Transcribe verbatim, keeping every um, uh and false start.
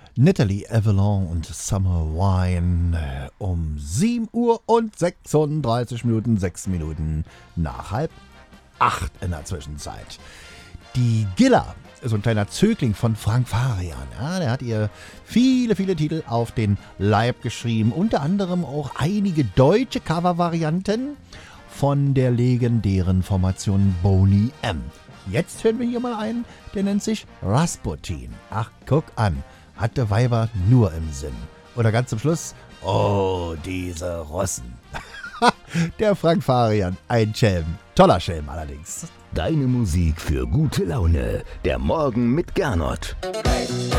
Natalie Avalon und Summer Wine um sieben Uhr und sechsunddreißig Minuten, sechs Minuten nach halb acht in der Zwischenzeit. Die Gilla, so ein kleiner Zögling von Frank Farian, ja, der hat ihr viele, viele Titel auf den Leib geschrieben, unter anderem auch einige deutsche Covervarianten von der legendären Formation Boney M. Jetzt hören wir hier mal einen, der nennt sich Rasputin. Ach, guck an, hatte Weiber nur im Sinn. Oder ganz zum Schluss, oh, diese Russen. Der Frank Farian, ein Schelm, toller Schelm allerdings. Deine Musik für gute Laune, der Morgen mit Gernot.